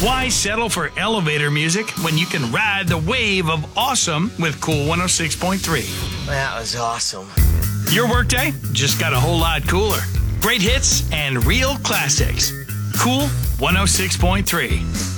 Why settle for elevator music when you can ride the wave of awesome with Cool 106.3? That was awesome. Your workday just got a whole lot cooler. Great hits and real classics. Cool 106.3.